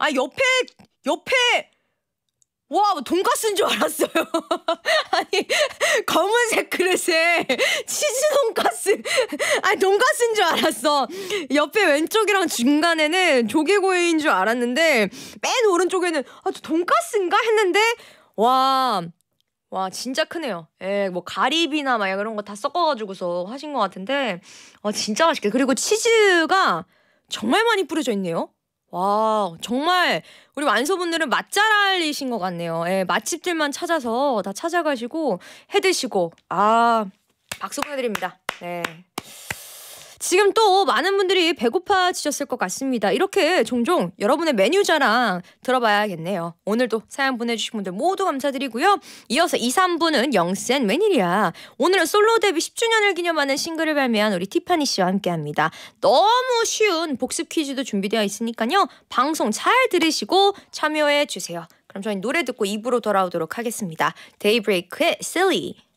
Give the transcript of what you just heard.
옆에 와, 돈가스인 줄 알았어요. 아니, 검은색 그릇에 치즈 돈가스. 아니, 돈가스인 줄 알았어. 옆에 왼쪽이랑 중간에는 조개구이인 줄 알았는데 맨 오른쪽에는 저 돈가스인가 했는데 와, 진짜 크네요. 예, 뭐 가리비나 막 이런 거 다 섞어가지고서 하신 것 같은데 진짜 맛있게. 그리고 치즈가 정말 많이 뿌려져 있네요. 와, 정말 우리 완소분들은 맛잘알이신 것 같네요. 예, 맛집들만 찾아서 다 찾아가시고 해드시고 박수 보내드립니다. 네. 지금 또 많은 분들이 배고파지셨을 것 같습니다. 이렇게 종종 여러분의 메뉴 자랑 들어봐야겠네요. 오늘도 사연 보내주신 분들 모두 감사드리고요. 이어서 2, 3부는 영센 웬일이야. 오늘은 솔로 데뷔 10주년을 기념하는 싱글을 발매한 우리 티파니 씨와 함께합니다. 너무 쉬운 복습 퀴즈도 준비되어 있으니까요. 방송 잘 들으시고 참여해 주세요. 그럼 저희 노래 듣고 2부로 돌아오도록 하겠습니다. 데이브레이크의 Silly.